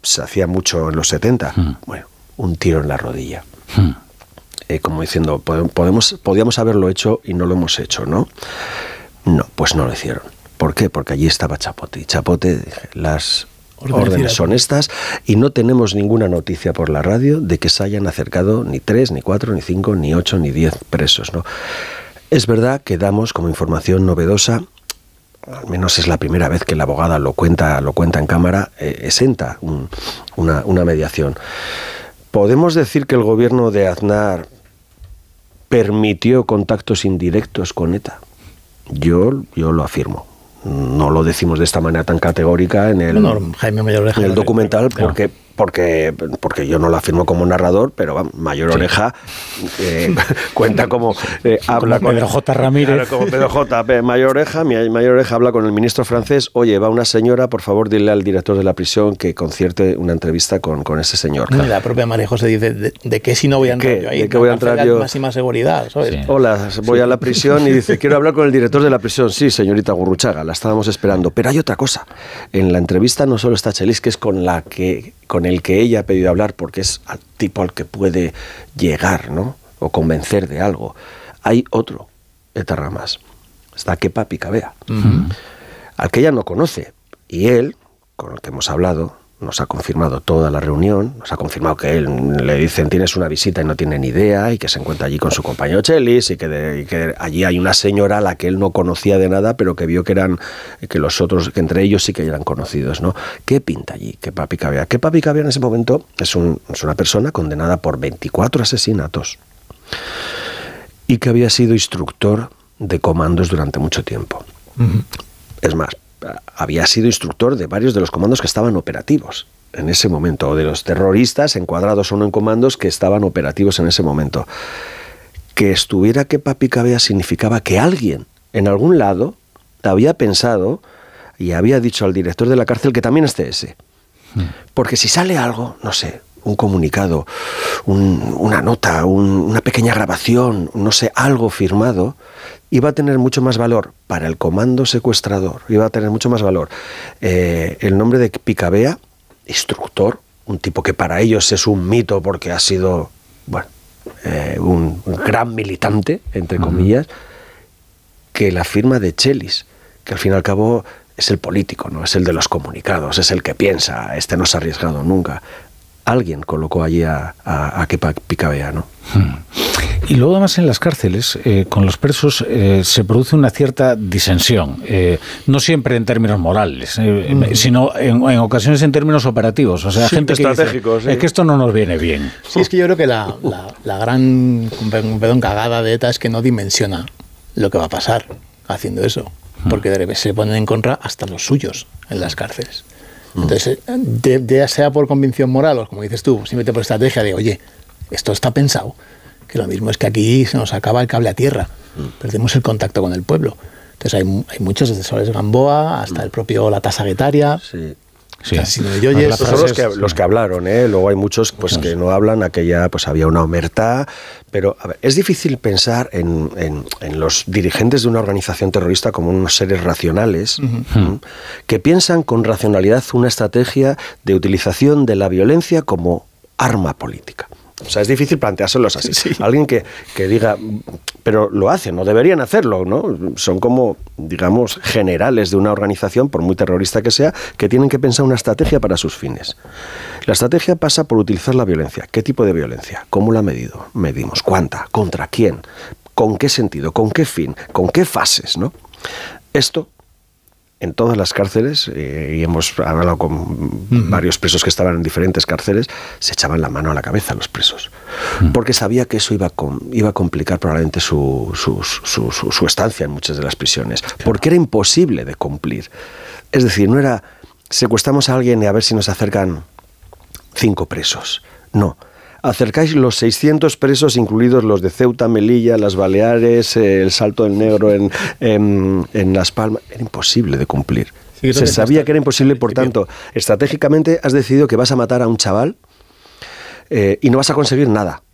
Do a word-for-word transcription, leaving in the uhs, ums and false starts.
se hacía mucho en los setenta. Mm. Bueno, un tiro en la rodilla. Mm. Eh, como diciendo, podemos, podíamos haberlo hecho y no lo hemos hecho, ¿no? No, pues no lo hicieron. ¿Por qué? Porque allí estaba Chapote. Y Chapote, las órdenes son estas, y no tenemos ninguna noticia por la radio de que se hayan acercado ni tres, ni cuatro, ni cinco, ni ocho, ni diez presos, ¿no? Es verdad que damos como información novedosa, al menos es la primera vez que la abogada lo cuenta, lo cuenta en cámara, eh, exenta un, una, una mediación. ¿Podemos decir que el gobierno de Aznar permitió contactos indirectos con ETA? Yo, yo lo afirmo. No lo decimos de esta manera tan categórica en el, bueno, Jaime Mayor Oreja, en el documental, porque, porque, porque yo no lo afirmo como narrador, pero bueno, Mayor sí. Oreja eh, cuenta como... Eh, habla como Pedro J. Ramírez. Claro, como Pedro J. Mayor Oreja, Mayor Oreja habla con el ministro francés, oye, va una señora, por favor, dile al director de la prisión que concierte una entrevista con, con ese señor. Claro. La propia María José dice, ¿de, de qué si no voy a entrar yo ahí? ¿De qué voy a entrar yo? Máxima seguridad, ¿sabes? Sí. Hola, voy sí. a la prisión y dice, quiero hablar con el director de la prisión. Sí, señorita Gurruchaga, la estábamos esperando. Pero hay otra cosa. En la entrevista no solo está Chelis, que es con la que con el que ella ha pedido hablar, porque es el tipo al que puede llegar, ¿no? O convencer de algo. Hay otro etarra más. Está Kepa Picabea, uh-huh. al que ella no conoce. Y él, con el que hemos hablado, nos ha confirmado toda la reunión, nos ha confirmado que él le dicen tienes una visita y no tiene ni idea, y que se encuentra allí con su compañero Chelis, y que, de, y que allí hay una señora a la que él no conocía de nada, pero que vio que eran, que los otros, que entre ellos sí que eran conocidos, ¿no? ¿Qué pinta allí Kepa Picabea? Kepa Picabea en ese momento es, un, es una persona condenada por veinticuatro asesinatos y que había sido instructor de comandos durante mucho tiempo. Uh-huh. Es más, había sido instructor de varios de los comandos que estaban operativos en ese momento, o de los terroristas encuadrados o no en comandos que estaban operativos en ese momento. Que estuviera Kepa Picabea significaba que alguien en algún lado había pensado y había dicho al director de la cárcel que también esté ese. Porque si sale algo, no sé, un comunicado, un, una nota, un, una pequeña grabación, no sé, algo firmado, iba a tener mucho más valor para el comando secuestrador, iba a tener mucho más valor eh, el nombre de Picabea, instructor, un tipo que para ellos es un mito porque ha sido, bueno, eh, un, un gran militante, entre comillas, uh-huh. que la firma de Chelis, que al fin y al cabo es el político, ¿no? Es el de los comunicados, es el que piensa, este no se ha arriesgado nunca. Alguien colocó allí a, a, a Kepa Picabea, ¿no? Hmm. Y luego además en las cárceles, eh, con los presos, eh, se produce una cierta disensión, eh, no siempre en términos morales, eh, mm. sino en, en ocasiones en términos operativos. O sea, sí, gente que dice, sí. es que esto no nos viene bien. Sí, es que yo creo que la, la, la gran perdón, cagada de ETA es que no dimensiona lo que va a pasar haciendo eso, porque de se ponen en contra hasta los suyos en las cárceles. Entonces, de, de, ya sea por convicción moral o como dices tú, simplemente por estrategia de, oye, esto está pensado, que lo mismo es que aquí se nos acaba el cable a tierra, perdemos el contacto con el pueblo. Entonces hay, hay muchos, desde Soles Gamboa hasta el propio La Tasa Guetaria. Sí. Sí. O sea, si oyes, son los que, los que hablaron, ¿eh? Luego hay muchos pues, que no hablan, aquella pues había una omertá, pero a ver, es difícil pensar en, en, en los dirigentes de una organización terrorista como unos seres racionales, uh-huh. ¿eh? que piensan con racionalidad una estrategia de utilización de la violencia como arma política. O sea, es difícil planteárselos así. Sí. Alguien que, que diga, pero lo hacen, no deberían hacerlo, ¿no? Son como, digamos, generales de una organización, por muy terrorista que sea, que tienen que pensar una estrategia para sus fines. La estrategia pasa por utilizar la violencia. ¿Qué tipo de violencia? ¿Cómo la ha medido? Medimos. ¿Cuánta? ¿Contra quién? ¿Con qué sentido? ¿Con qué fin? ¿Con qué fases? ¿No? Esto en todas las cárceles, eh, y hemos hablado con uh-huh. varios presos que estaban en diferentes cárceles, se echaban la mano a la cabeza los presos, uh-huh. porque sabía que eso iba a, com- iba a complicar probablemente su, su, su, su, su estancia en muchas de las prisiones, claro. porque era imposible de cumplir. Es decir, no era secuestramos a alguien y a ver si nos acercan cinco presos. No. Acercáis los seiscientos presos, incluidos los de Ceuta, Melilla, las Baleares, eh, el Salto del Negro en, en, en Las Palmas. Era imposible de cumplir. Sí, se sabía que era imposible, por tanto, estratégicamente has decidido que vas a matar a un chaval eh, y no vas a conseguir nada.